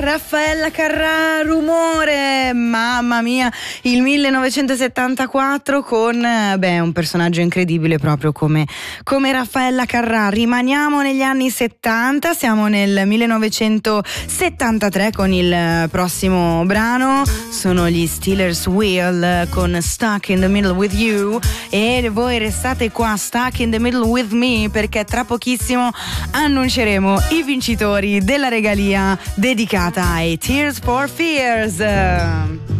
Raffaella Carrà, Rumore, mamma mia, il 1974 con un personaggio incredibile proprio come Raffaella Carrà. Rimaniamo negli anni 70, siamo nel 1973 con il prossimo brano, sono gli Steelers Wheel con Stuck in the Middle with You, e voi restate qua Stuck in the Middle with Me, perché tra pochissimo annunceremo i vincitori della regalia dedicata ai Tears for Fears.